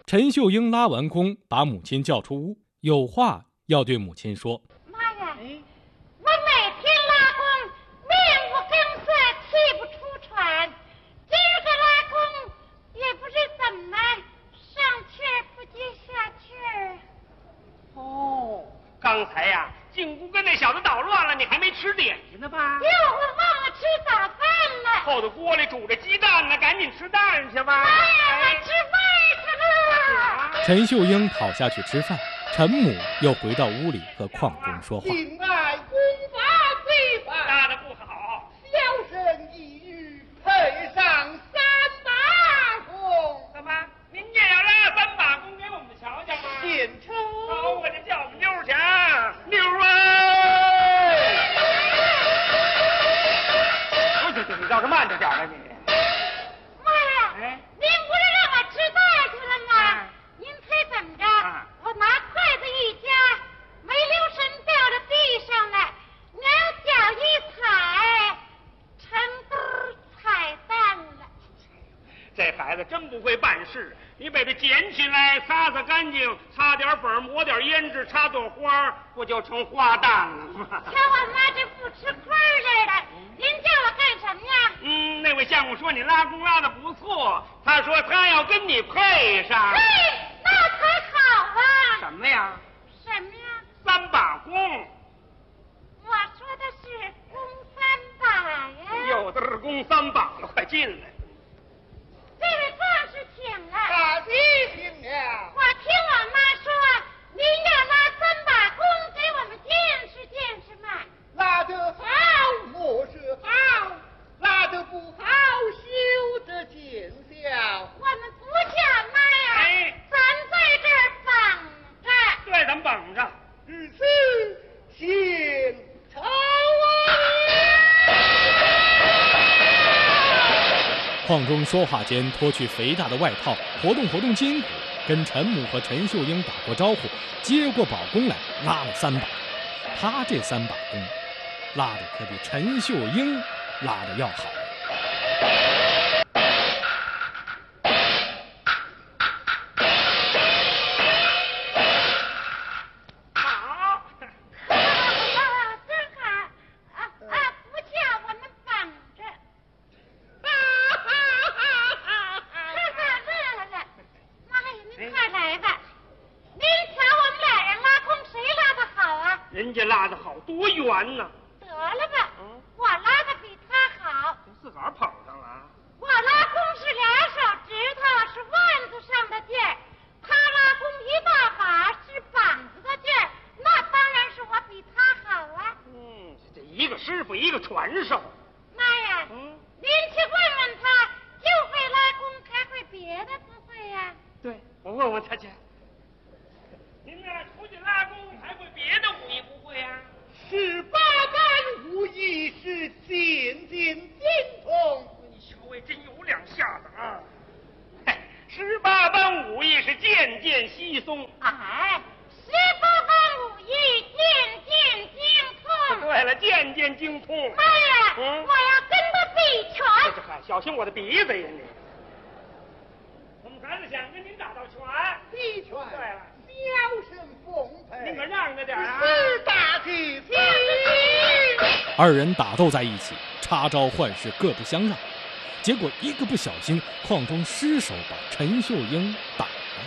陈秀英拉完弓，把母亲叫出屋，有话要对母亲说。 妈呀，我每天拉弓，面无更色，气不出喘。今儿个拉弓，也不知怎么上气儿不接下气儿。 哦，刚才呀，进屋跟那小子捣乱了，你还没吃点心呢吧？ 哟，我忘了吃早饭了。 后头锅里煮着鸡蛋呢，赶紧吃蛋去吧。 妈呀，我吃饭去了。 陈秀英跑下去吃饭，陈母又回到屋里和邝中说话。 敬爱功法非凡， 拉得不好， 小生一语配上3把弓。 怎么？您也要拉3把弓给我们瞧瞧吗？ 献丑。 好，我就叫我们妞儿去啊，妞儿啊！你倒是慢着点啊你。 妈呀，您不是让我吃饭去了吗？您猜怎么着？我拿筷子一夹，没留神掉到地上了，娘脚一踩，成堆彩蛋了。 这孩子真不会办事，你把它捡起来，擦擦干净，擦点粉，抹点胭脂，插朵花，不就成花旦了吗？ 瞧我妈这不吃亏似的，您叫我干什么呀？ 那位相公说你拉弓拉得不错，他说他要跟你配上。 嘿，那才好啊！ 什么呀什么呀 ？3把弓。 我说的是弓3把呀。 有的是弓3把了，快进来。 这位壮士请了。 大吉请了。 我听我妈说，您要拉3把弓给我们见识见识嘛。 拉得好，莫是好；拉得不好，休得见笑。 我们不叫妈呀，咱在这儿绑着。 对，咱们绑着。 至此，献丑啊！ 邝中说话间脱去肥大的外套，活动活动筋骨，跟陈母和陈秀英打过招呼，接过宝弓来拉了3把。他这3把弓，拉的可比陈秀英拉的要好。 好， 真好不叫我们绑着。乐了，妈呀，您快来吧。您瞧我们俩人拉弓，谁拉得好啊？ 人家拉得好，多圆呢。 得了吧，我拉的比他好。 自个儿捧上了。 我拉弓是2手指头，是腕子上的劲儿；他拉弓1大把，是膀子的劲儿。那当然是我比他好啊。 这一个师傅，一个传授。 妈呀，您去问问他，就会拉弓，还会别的不会呀？ 对，我问问他去。您呢，出去拉弓，还会别的武艺不会呀 18般武艺是渐渐精通。 你小伟真有两下子啊！18般武艺是渐渐稀松。 哎，18般武艺渐渐精通。 对了，渐渐精通。 妈呀，我要跟他比拳。 小心我的鼻子呀你！我们孩子想跟您打道拳。 比拳。 对了， 小生奉陪。 你可让着点啊！ 是大吉子。 2人打斗在一起，插招换式，各不相让。结果一个不小心，邝中失手把陈秀英打了。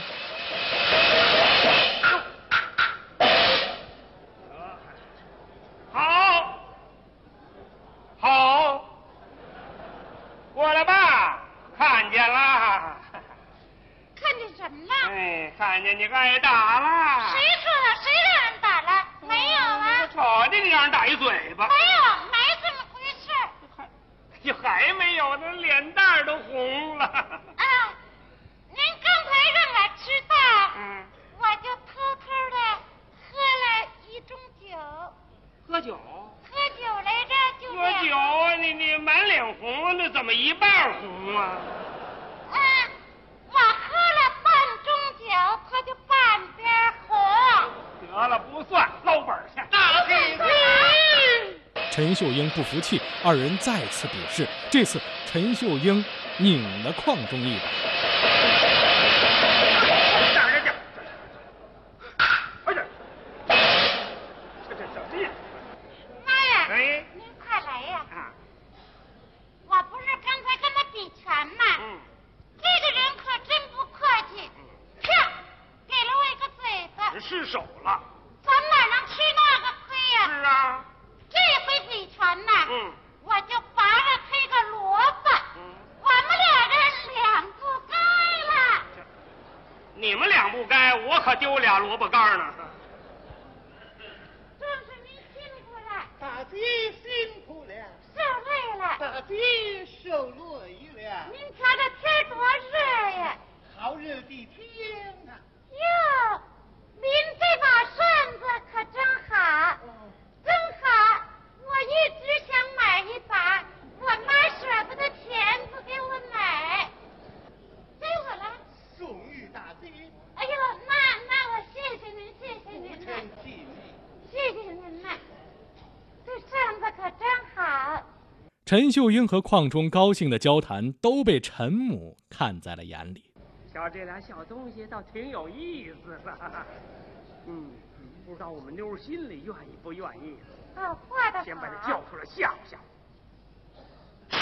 好，过来吧，看见了。 看见什么了？ 看见你挨打了。 谁说的？谁让人打了？没有啊。 瞅见你让人打一嘴巴。 没有，没这么回事。 还没有，那脸蛋都红了。 您刚才让我吃饭，我就偷偷的喝了1盅酒。 喝酒？ 喝酒来着，就喝酒啊！你满脸红，那怎么一半红啊？ 我喝了半盅酒，他就半边红。 得了，不算，捞本去。 大吉子。 陈秀英不服气，2人再次比试。这次陈秀英拧了邝中一把。 手了。 咱哪能吃那个亏呀？ 是啊。 这回比拳呢，我就拔了他个萝卜。我们俩人两不该了。 你们俩不该，我可丢俩萝卜干呢。 正是您辛苦了。 大姐辛苦了。 受累了。 大姐受累了。 您瞧这天多热呀！ 好热的天啊！ 哟，您这把扇子可真好，真好！我一直想买一把，我妈舍不得钱不给我买，给我了。 送与大姐。 哎呦，那我谢谢您，谢谢您了，谢谢您了。这扇子可真好。 陈秀英和邝忠高兴的交谈都被陈母看在了眼里。 瞧这俩小东西倒挺有意思的。不知道我们妞儿心里愿意不愿意。 画的好。 先把他叫出来吓唬吓唬。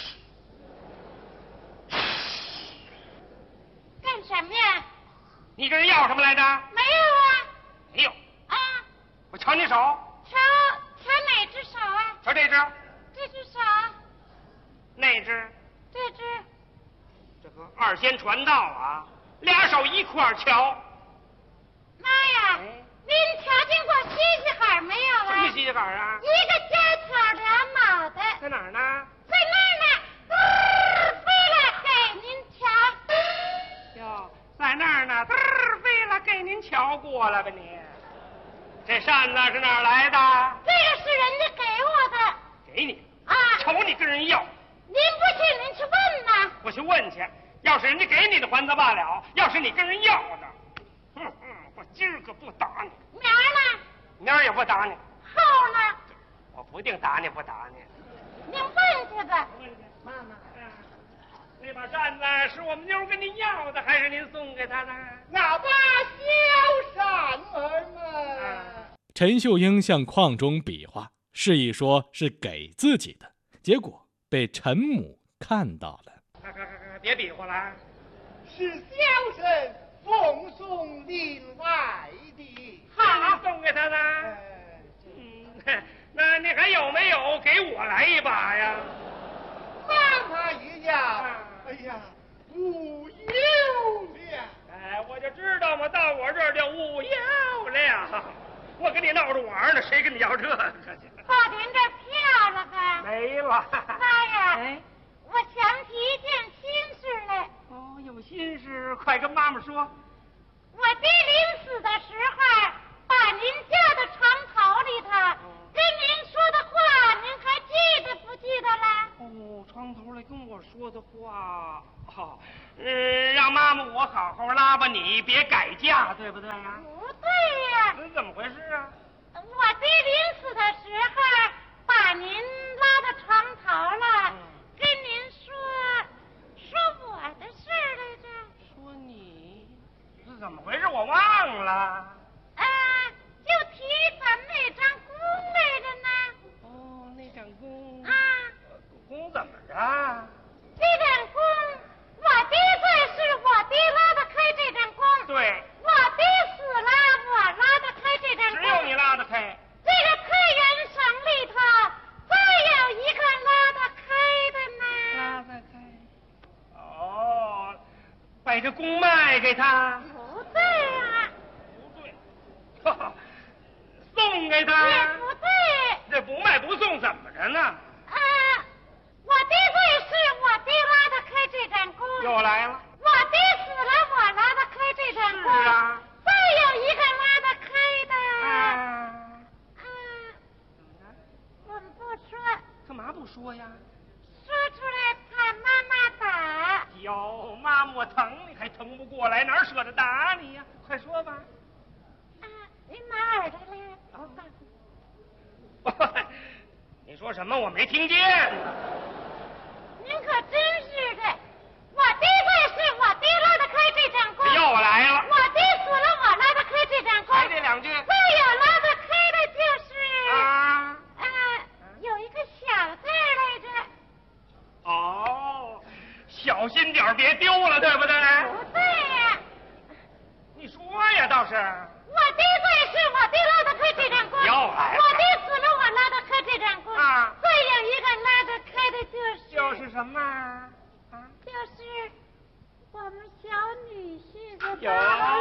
干什么呀？ 你跟人要什么来着？ 没有啊。 没有。 啊。 我瞧你手。 瞧哪只手啊？ 瞧这只。 这只手。 那只。 这只。 这个二仙传道啊，俩手一块瞧。 妈呀！您瞧见过西西海没有啊？ 什么西西海啊？ 一个尖挑两脑袋。 在哪儿呢？ 在那儿呢，飞了给您瞧。 哟，在那儿呢，飞了给您瞧过了吧你？这扇子是哪儿来的？ 这个是人家给我的。 给你啊？ 瞅你跟人要。 您不信您去问呐。 我去问去，要是人家给你的还则罢了，要是你跟人要的，我今儿可不打你。 明儿呢？ 明儿也不打你。 后呢？ 我不定打你不打你。 您问去吧。 妈妈，那把扇子是我们妞跟您要的，还是您送给她的？ 那把小扇儿嘛。 陈秀英向邝忠比划，示意说是给自己的，结果被陈母看到了。 别比划了， 是小生奉送另外的。 好，送给他的。那你还有没有给我来一把呀？ 妈妈一样。哎呀，无有了。 我就知道嘛，到我这儿就无有了。我跟你闹着玩呢，谁跟你要这个去？ 把您这票了吧？ 没了。 妈呀！我想起一件心事来。 有心事，快跟妈妈说。 我爹临死的时候，把您家的床头里头跟您说的话，您还记得不记得了？ 床头里跟我说的话，让妈妈我好好拉吧你，别改嫁，对不对呀？ 不对呀。 怎么回事啊？ 我爹临死的时候，把您拉到床头了，跟您说我的事来着。 说你是怎么回事？我忘了。 就提咱们那张弓来着呢。 那张弓。弓怎么着？ 这张弓，我爹在世，我爹拉得开这张弓。 对。 我爹死了，我拉得开这张弓。 只有你拉得开。 这个太原省里头，再有一个拉得开的呢。 拉得开。把这弓卖给他。 不对啊。 不对。送给他。 也不对。 这不卖不送怎么着呢？ 我爹在世，我爹拉得开这张弓。 又来了。 我爹死了，我拉得开这张弓。 是啊。 再有一个拉得开的。我们不说。 干嘛不说呀？ 说出来怕妈妈打。 哟，妈妈我疼你还疼不过来，哪舍得打你呀？快说吧。 您拿耳朵来。你说什么？我没听见。 您可真是的，我爹在世，我爹拉得开这张弓。 又来了。 我爹死了，我拉得开这张弓。 还这两句。 再有拉得开的就是。有一个小字来着。 小心点别丢了，对不对？ 不对呀。 你说呀，倒是。 我的罪是我的拉得开这张弓， 又来了我的死了我拉得开这张弓啊再有一个拉得开的就是什么啊？ 就是我们小女婿的有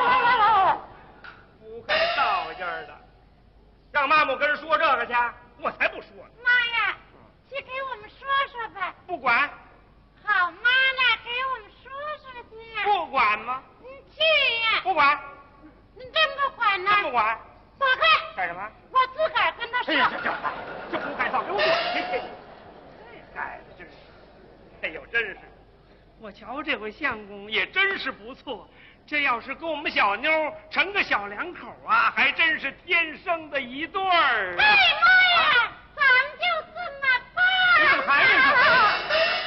不会道劲儿的，让妈妈跟人说这个去，我才不说呢。 妈呀，去给我们说说吧。 不管， 好妈呢，给我们说说去。 不管吗？ 你去呀。 不管， 你真不管呢？ 真不管。 走开。 干什么？ 我自个儿跟他说。 哎呀，这胡改造给我滚！这孩子真是，哎呦，真是，我瞧这回相公也真是不错。这要是跟我们小妞成个小两口啊，还真是天生的一对儿。 哎妈呀，咱们就这么办。 你怎么还是？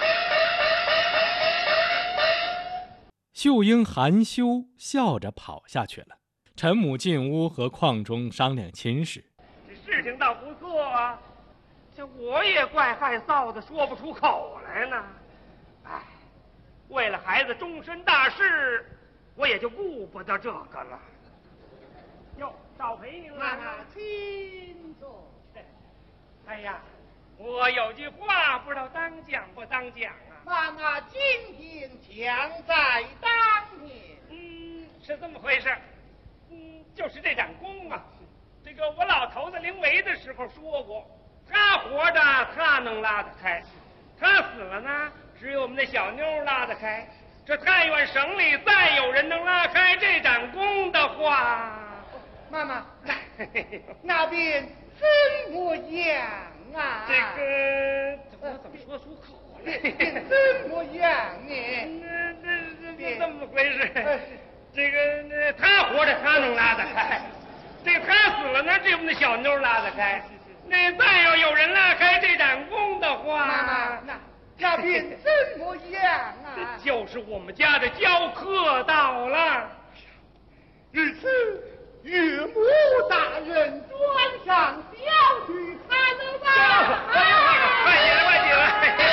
秀英含羞笑着跑下去了。陈母进屋和邝忠商量亲事。 这事情倒不错啊，这我也怪害臊的，说不出口来呢。哎，为了孩子终身大事，我也就顾不得这个了。哟，少陪您了。 妈妈，请坐。 哎呀，我有句话不知道当讲不当讲啊。 妈妈今天将在当面。 是这么回事。就是这展弓啊，这个我老头子临危的时候说过，他活着他能拉得开，他死了呢，只有我们那小妞拉得开。这太原省里再有人能拉开这展弓的话， 妈妈，那边怎么样啊？ 这个我怎么说出口来？ 怎么样呢？ 这么回事。这个他活着他能拉得开，这个他死了呢，只有我们那小妞拉得开。那再要有人拉开这展弓的话， 妈妈，那边怎么样啊？ 就是我们家的教课到了。 日此岳母大人专上小去看了吧？ 快起来，快起来！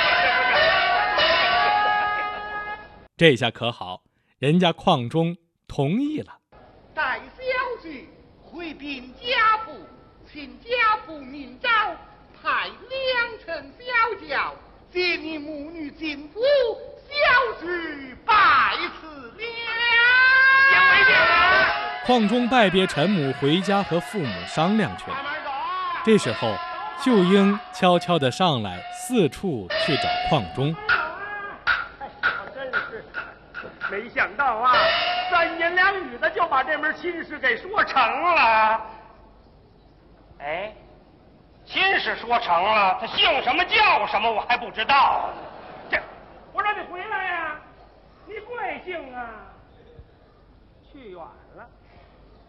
这下可好，人家邝忠同意了。 待小婿回禀家父，请家父明诏，派2乘小轿接你母女进府，小婿拜辞了。 讲没讲啊？ 邝忠拜别陈母，回家和父母商量去了。这时候，秀英悄悄地上来，四处去找邝忠。 真是没想到啊，3言2语的就把这门亲事给说成了。哎，亲事说成了，他姓什么叫什么我还不知道。这，我让你回来呀，你贵姓啊？去远了。